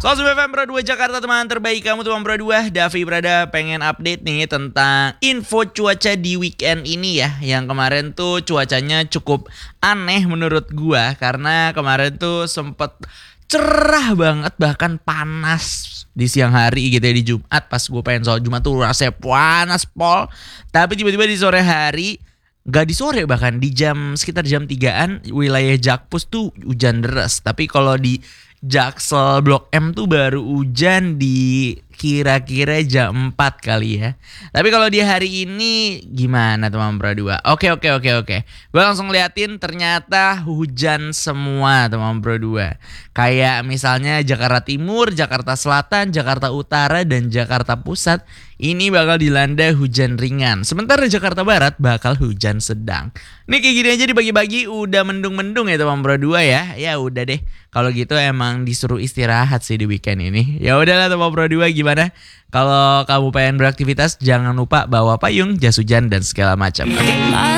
Soal FM Pro 2 Jakarta, teman terbaik kamu teman Pro 2. Davi Prada pengen update nih tentang info cuaca di weekend ini ya. Yang kemarin tuh cuacanya cukup aneh menurut gua, karena kemarin tuh sempet cerah banget, bahkan panas di siang hari gitu ya, di Jumat. Pas gue pengen sholat Jumat tuh rasanya panas pol. Tapi tiba-tiba di sore hari, gak di sore, bahkan di sekitar jam 3-an wilayah Jakpus tuh hujan deras. Tapi kalau di Jaksel Blok M tuh baru hujan di kira-kira jam 4 kali ya. Tapi kalau di hari ini gimana teman Pro 2? Oke. Gue langsung liatin ternyata hujan semua teman Pro 2. Kayak misalnya Jakarta Timur, Jakarta Selatan, Jakarta Utara, dan Jakarta Pusat ini bakal dilanda hujan ringan. Sementara Jakarta Barat bakal hujan sedang. Nih kayak gini aja dibagi-bagi udah mendung-mendung ya teman Pro 2 ya. Ya udah deh. Kalau gitu emang disuruh istirahat sih di weekend ini. Ya udahlah teman Pro 2, gimana? Kalau kamu pengen beraktivitas jangan lupa bawa payung, jas hujan, dan segala macam. Oke?